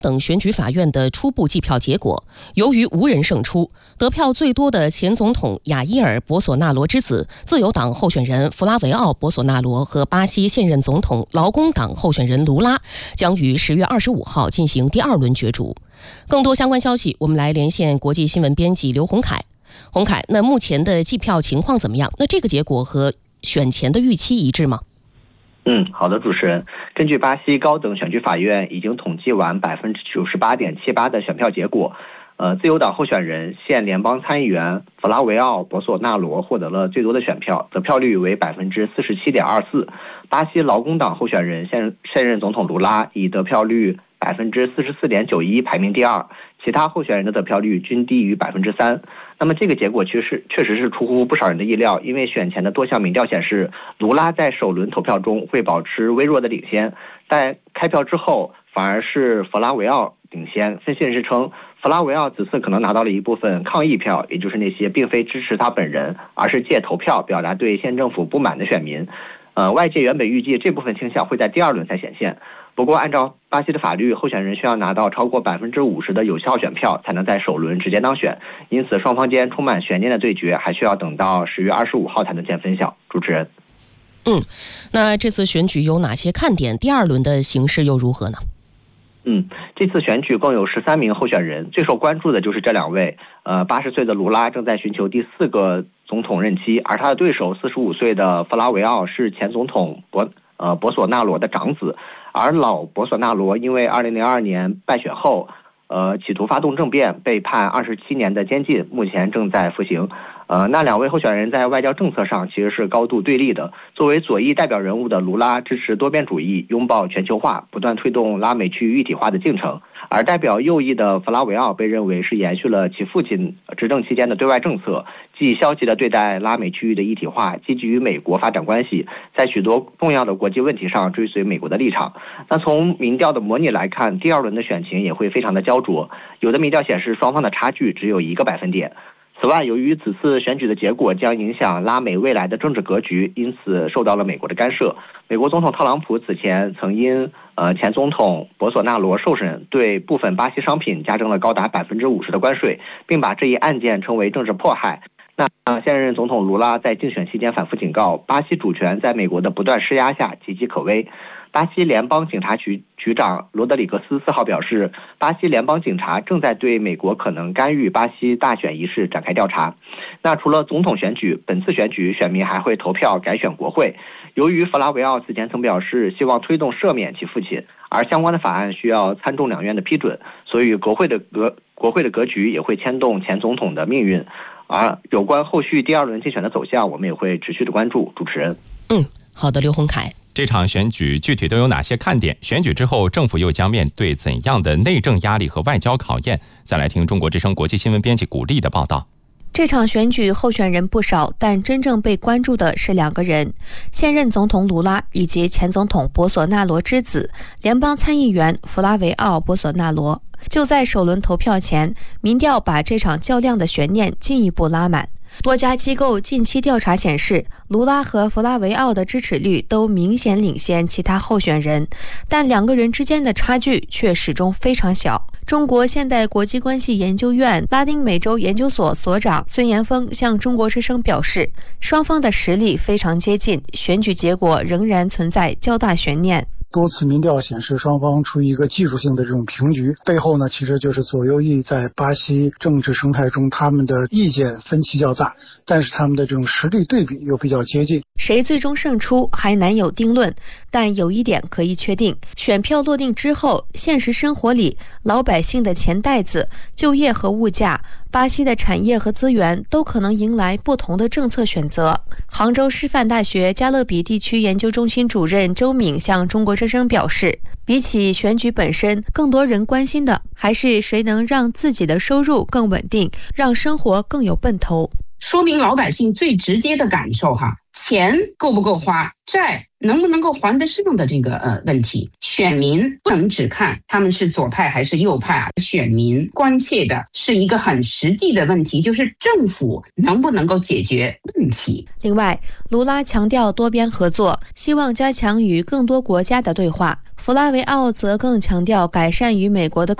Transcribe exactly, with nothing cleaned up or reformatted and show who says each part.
Speaker 1: 等选举法院的初步计票结果，由于无人胜出，得票最多的前总统亚伊尔·博索纳罗之子、自由党候选人弗拉维奥·博索纳罗和巴西现任总统劳工党候选人卢拉将于十月二十五号进行第二轮角逐。更多相关消息，我们来连线国际新闻编辑刘洪凯。洪凯，那目前的计票情况怎么样？那这个结果和选前的预期一致吗？
Speaker 2: 嗯，好的，主持人。根据巴西高等选举法院已经统计完百分之九十八点七八的选票结果，呃，自由党候选人现联邦参议员弗拉维奥·博索纳罗获得了最多的选票，得票率为百分之四十七点二四。巴西劳工党候选人现现任总统卢拉以得票率百分之四十四点九一排名第二，其他候选人的得票率均低于百分之三。那么这个结果确实确实是出乎不少人的意料，因为选前的多项民调显示，卢拉在首轮投票中会保持微弱的领先，在开票之后反而是弗拉维奥领先。分析人士称，弗拉维奥此次可能拿到了一部分抗议票，也就是那些并非支持他本人，而是借投票表达对县政府不满的选民。呃，外界原本预计这部分倾向会在第二轮才显现。不过，按照巴西的法律，候选人需要拿到超过百分之五十的有效选票，才能在首轮直接当选。因此，双方间充满悬念的对决，还需要等到十月二十五号才能见分晓。主持人，
Speaker 1: 嗯，那这次选举有哪些看点？第二轮的形势又如何呢？
Speaker 2: 嗯，这次选举共有十三名候选人，最受关注的就是这两位。呃，八十岁的卢拉正在寻求第四个总统任期，而他的对手四十五岁的弗拉维奥是前总统博呃博索纳罗的长子。而老博索纳罗因为二零零二年败选后，呃，企图发动政变，被判二十七年的监禁，目前正在服刑。呃，那两位候选人在外交政策上其实是高度对立的。作为左翼代表人物的卢拉支持多边主义，拥抱全球化，不断推动拉美区域一体化的进程。而代表右翼的弗拉维奥被认为是延续了其父亲执政期间的对外政策，既消极地对待拉美区域的一体化，积极与美国发展关系，在许多重要的国际问题上追随美国的立场。那从民调的模拟来看，第二轮的选情也会非常的焦灼，有的民调显示双方的差距只有一个百分点。此外，由于此次选举的结果将影响拉美未来的政治格局，因此受到了美国的干涉。美国总统特朗普此前曾因呃前总统博索纳罗受审，对部分巴西商品加征了高达百分之五十的关税，并把这一案件称为政治迫害。那现任总统卢拉在竞选期间反复警告，巴西主权在美国的不断施压下岌岌可危。巴西联邦警察局局长罗德里格斯四号表示，巴西联邦警察正在对美国可能干预巴西大选一事展开调查。那除了总统选举，本次选举选民还会投票改选国会。由于弗拉维奥此前曾表示希望推动赦免其父亲，而相关的法案需要参众两院的批准，所以国会的格国会的格局也会牵动前总统的命运。而有关后续第二轮竞选的走向，我们也会持续的关注。主持人，
Speaker 1: 嗯，好的，刘洪凯。
Speaker 3: 这场选举具体都有哪些看点？选举之后，政府又将面对怎样的内政压力和外交考验？再来听中国之声国际新闻编辑古丽的报道。
Speaker 4: 这场选举候选人不少，但真正被关注的是两个人：现任总统卢拉以及前总统博索纳罗之子、联邦参议员弗拉维奥·博索纳罗。就在首轮投票前，民调把这场较量的悬念进一步拉满。多家机构近期调查显示，卢拉和弗拉维奥的支持率都明显领先其他候选人，但两个人之间的差距却始终非常小。中国现代国际关系研究院拉丁美洲研究所所长孙延峰向中国之声表示，双方的实力非常接近，选举结果仍然存在较大悬念。
Speaker 5: 多次民调显示双方处于一个技术性的这种平局，背后呢其实就是左右翼在巴西政治生态中他们的意见分歧较大，但是他们的这种实力对比又比较接近。
Speaker 4: 谁最终胜出还难有定论，但有一点可以确定，选票落定之后，现实生活里老百姓的钱袋子、就业和物价、巴西的产业和资源都可能迎来不同的政策选择。杭州师范大学加勒比地区研究中心主任周敏向中国之声表示，比起选举本身，更多人关心的还是谁能让自己的收入更稳定，让生活更有奔头。
Speaker 6: 说明老百姓最直接的感受哈， 钱够不够花，债能不能够还得上的这个呃问题。选民不能只看他们是左派还是右派啊，选民关切的是一个很实际的问题，就是政府能不能够解决问题。
Speaker 4: 另外，卢拉强调多边合作，希望加强与更多国家的对话。弗拉维奥则更强调改善与美国的